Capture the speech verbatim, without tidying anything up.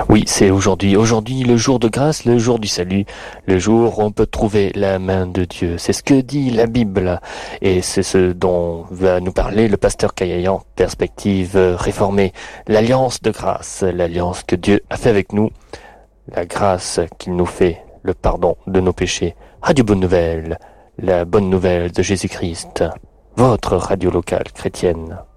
Oui, c'est aujourd'hui. Aujourd'hui, le jour de grâce, le jour du salut, le jour où on peut trouver la main de Dieu. C'est ce que dit la Bible. Et c'est ce dont va nous parler le pasteur Kaillayan, perspective réformée. L'alliance de grâce, l'alliance que Dieu a fait avec nous, la grâce qu'il nous fait, le pardon de nos péchés. Radio Bonne Nouvelle, la bonne nouvelle de Jésus-Christ, votre radio locale chrétienne.